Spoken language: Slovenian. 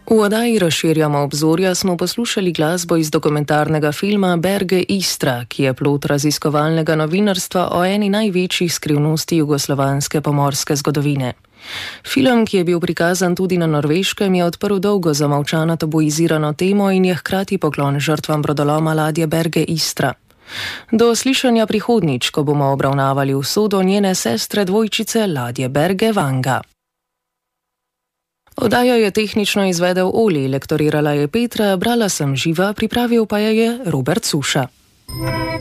V oddaji Razširjamo obzorja smo poslušali glasbo iz dokumentarnega filma Berge Istra, ki je plod raziskovalnega novinarstva o eni največjih skrivnosti jugoslovanske pomorske zgodovine. Film, ki je bil prikazan tudi na Norveškem, je odprl dolgo zamolčano tabuizirano temo in je hkrati poklon žrtvam brodoloma ladje Berge Istra. Do slišanja prihodnjič, ko bomo obravnavali usodo njene sestre dvojčice ladje Berge Vanga. Oddajo je tehnično izvedel Oli, lektorirala je Petra, brala sem Živa, pripravil pa je Robert Suša.